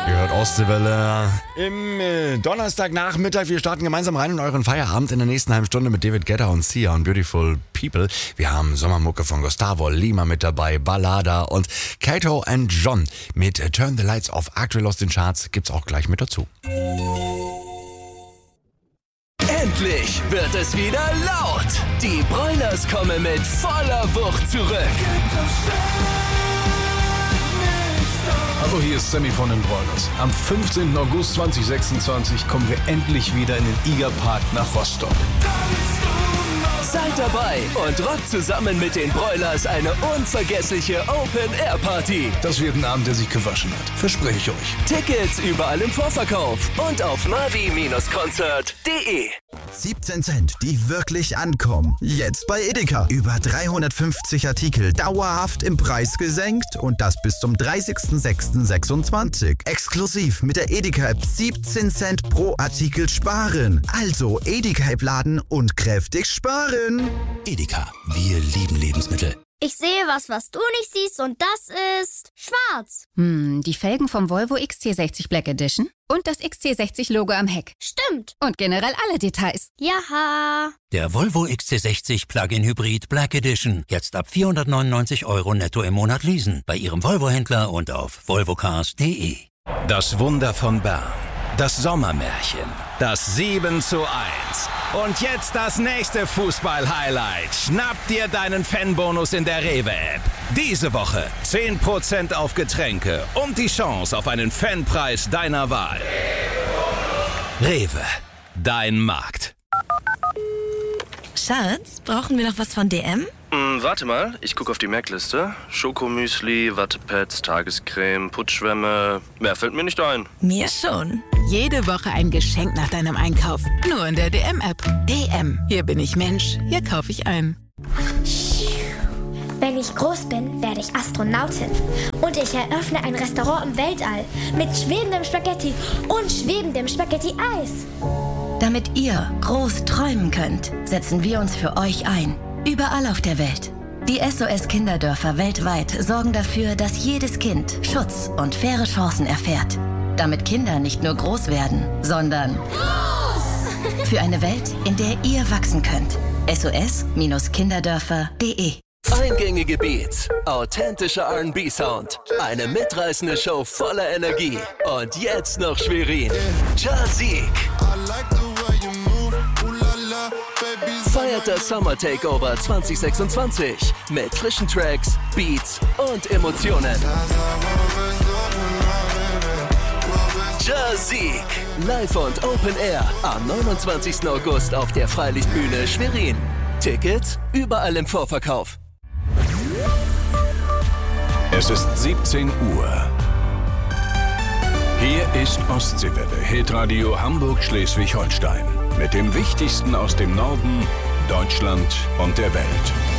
Ihr hört Ostseewelle im Donnerstagnachmittag. Wir starten gemeinsam rein in euren Feierabend in der nächsten halben Stunde mit David Guetta und Sia und Beautiful People. Wir haben Sommermucke von Gustavo Lima mit dabei, Ballada und Kato and John mit Turn the Lights Off. Aktuell aus den Charts gibt's auch gleich mit dazu. Endlich wird es wieder laut. Die Broilers kommen mit voller Wucht zurück. Hallo, hier ist Sammy von den Broilers. Am 15. August 2026 kommen wir endlich wieder in den Igerpark nach Rostock. Seid dabei und rockt zusammen mit den Broilers eine unvergessliche Open-Air-Party. Das wird ein Abend, der sich gewaschen hat. Verspreche ich euch. Tickets überall im Vorverkauf und auf mavi-konzert.de. 17 Cent, die wirklich ankommen. Jetzt bei Edeka. Über 350 Artikel dauerhaft im Preis gesenkt und das bis zum 30.06.26. Exklusiv mit der Edeka-App 17 Cent pro Artikel sparen. Also Edeka-App laden und kräftig sparen. Edeka, wir lieben Lebensmittel. Ich sehe was du nicht siehst und das ist schwarz. Die Felgen vom Volvo XC60 Black Edition und das XC60-Logo am Heck. Stimmt. Und generell alle Details. Jaha. Der Volvo XC60 Plug-in Hybrid Black Edition. Jetzt ab 499 € netto im Monat leasen. Bei Ihrem Volvo-Händler und auf volvocars.de. Das Wunder von Bern. Das Sommermärchen. Das 7:1. Und jetzt das nächste Fußball-Highlight. Schnapp dir deinen Fanbonus in der Rewe-App. Diese Woche 10% auf Getränke und die Chance auf einen Fanpreis deiner Wahl. Rewe, dein Markt. Schatz, brauchen wir noch was von DM? Warte mal, ich gucke auf die Merkliste. Schokomüsli, Wattepads, Tagescreme, Putzschwämme. Mehr fällt mir nicht ein. Mir schon. Jede Woche ein Geschenk nach deinem Einkauf. Nur in der DM-App. DM. Hier bin ich Mensch. Hier kaufe ich ein. Wenn ich groß bin, werde ich Astronautin. Und ich eröffne ein Restaurant im Weltall. Mit schwebendem Spaghetti und schwebendem Spaghetti-Eis. Damit ihr groß träumen könnt, setzen wir uns für euch ein. Überall auf der Welt. Die SOS-Kinderdörfer weltweit sorgen dafür, dass jedes Kind Schutz und faire Chancen erfährt. Damit Kinder nicht nur groß werden, sondern groß! Für eine Welt, in der ihr wachsen könnt. SOS-Kinderdörfer.de. Eingängige Beats, authentischer R&B-Sound, eine mitreißende Show voller Energie. Und jetzt noch Schwerin. Jazik feiert das Summer Takeover 2026 mit frischen Tracks, Beats und Emotionen. Jazik, live und Open Air am 29. August auf der Freilichtbühne Schwerin. Tickets überall im Vorverkauf. Es ist 17 Uhr. Hier ist Ostseewelle, Hitradio Hamburg-Schleswig-Holstein. Mit dem Wichtigsten aus dem Norden, Deutschland und der Welt.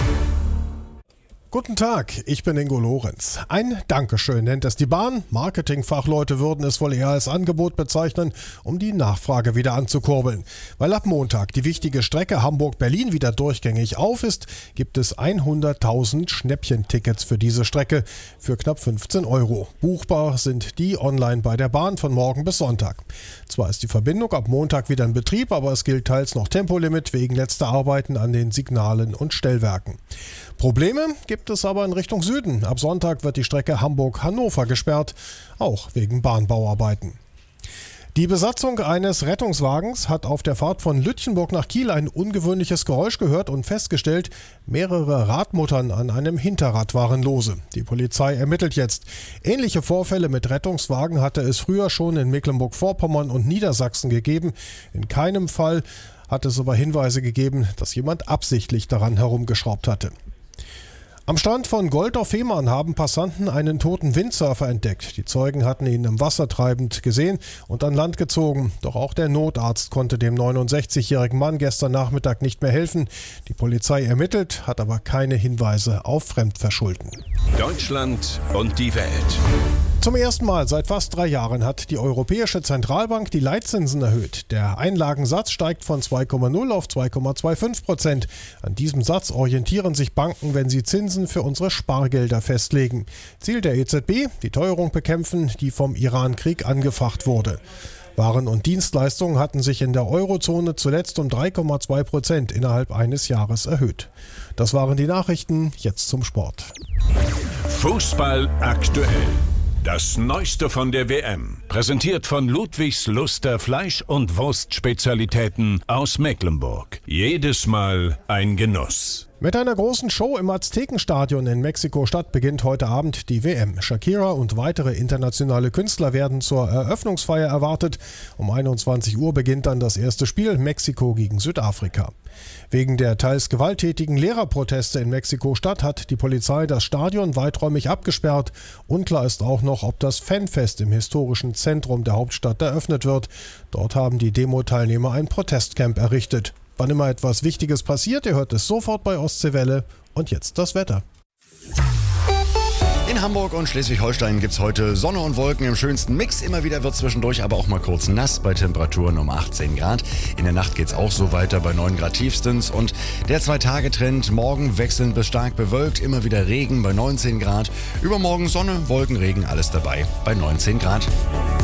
Guten Tag, ich bin Ingo Lorenz. Ein Dankeschön nennt es die Bahn. Marketingfachleute würden es wohl eher als Angebot bezeichnen, um die Nachfrage wieder anzukurbeln. Weil ab Montag die wichtige Strecke Hamburg-Berlin wieder durchgängig auf ist, gibt es 100.000 Schnäppchentickets für diese Strecke für knapp 15 €. Buchbar sind die online bei der Bahn von morgen bis Sonntag. Zwar ist die Verbindung ab Montag wieder in Betrieb, aber es gilt teils noch Tempolimit wegen letzter Arbeiten an den Signalen und Stellwerken. Probleme gibt es aber in Richtung Süden. Ab Sonntag wird die Strecke Hamburg-Hannover gesperrt, auch wegen Bahnbauarbeiten. Die Besatzung eines Rettungswagens hat auf der Fahrt von Lütjenburg nach Kiel ein ungewöhnliches Geräusch gehört und festgestellt, mehrere Radmuttern an einem Hinterrad waren lose. Die Polizei ermittelt jetzt. Ähnliche Vorfälle mit Rettungswagen hatte es früher schon in Mecklenburg-Vorpommern und Niedersachsen gegeben. In keinem Fall hat es aber Hinweise gegeben, dass jemand absichtlich daran herumgeschraubt hatte. Am Strand von Goldorf-Fehmarn haben Passanten einen toten Windsurfer entdeckt. Die Zeugen hatten ihn im Wasser treibend gesehen und an Land gezogen. Doch auch der Notarzt konnte dem 69-jährigen Mann gestern Nachmittag nicht mehr helfen. Die Polizei ermittelt, hat aber keine Hinweise auf Fremdverschulden. Deutschland und die Welt. Zum ersten Mal seit fast 3 Jahren hat die Europäische Zentralbank die Leitzinsen erhöht. Der Einlagensatz steigt von 2,0 auf 2,25%. An diesem Satz orientieren sich Banken, wenn sie Zinsen für unsere Spargelder festlegen. Ziel der EZB, die Teuerung bekämpfen, die vom Iran-Krieg angefacht wurde. Waren und Dienstleistungen hatten sich in der Eurozone zuletzt um 3,2% innerhalb eines Jahres erhöht. Das waren die Nachrichten, jetzt zum Sport. Fußball aktuell. Das Neueste von der WM, präsentiert von Ludwigs Luster Fleisch- und Wurstspezialitäten aus Mecklenburg. Jedes Mal ein Genuss. Mit einer großen Show im Aztekenstadion in Mexiko-Stadt beginnt heute Abend die WM. Shakira und weitere internationale Künstler werden zur Eröffnungsfeier erwartet. Um 21 Uhr beginnt dann das erste Spiel, Mexiko gegen Südafrika. Wegen der teils gewalttätigen Lehrerproteste in Mexiko-Stadt hat die Polizei das Stadion weiträumig abgesperrt. Unklar ist auch noch, ob das Fanfest im historischen Zentrum der Hauptstadt eröffnet wird. Dort haben die Demo-Teilnehmer ein Protestcamp errichtet. Wann immer etwas Wichtiges passiert, ihr hört es sofort bei Ostseewelle. Und jetzt das Wetter. In Hamburg und Schleswig-Holstein gibt es heute Sonne und Wolken im schönsten Mix. Immer wieder wird zwischendurch aber auch mal kurz nass bei Temperaturen um 18 Grad. In der Nacht geht es auch so weiter bei 9 Grad tiefstens. Und der 2-Tage-Trend, morgen wechselnd bis stark bewölkt, immer wieder Regen bei 19 Grad. Übermorgen Sonne, Wolken, Regen, alles dabei bei 19 Grad.